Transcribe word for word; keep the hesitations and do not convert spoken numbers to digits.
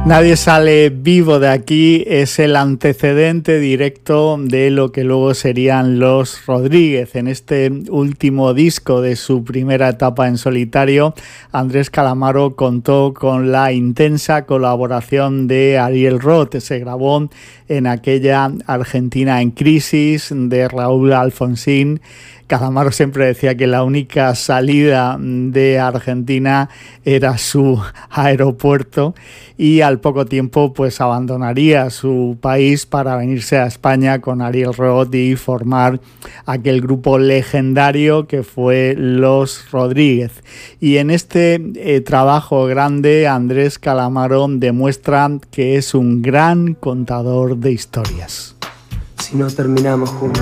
Nadie sale vivo de aquí es el antecedente directo de lo que luego serían Los Rodríguez. En este último disco de su primera etapa en solitario, Andrés Calamaro contó con la intensa colaboración de Ariel Roth. Se grabó en aquella Argentina en crisis de Raúl Alfonsín. Calamaro siempre decía que la única salida de Argentina era su aeropuerto y al poco tiempo pues abandonaría su país para venirse a España con Ariel Roth y formar aquel grupo legendario que fue Los Rodríguez. Y en este eh, trabajo grande, Andrés Calamaro demuestra que es un gran contador de historias. Si no terminamos juntos.